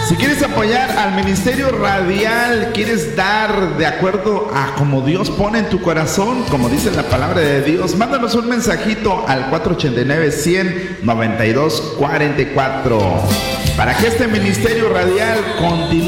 Si quieres apoyar al Ministerio Radial, quieres dar de acuerdo a como Dios pone en tu corazón, como dice la palabra de Dios, mándanos un mensajito al 489-100-9244 para que este Ministerio Radial continúe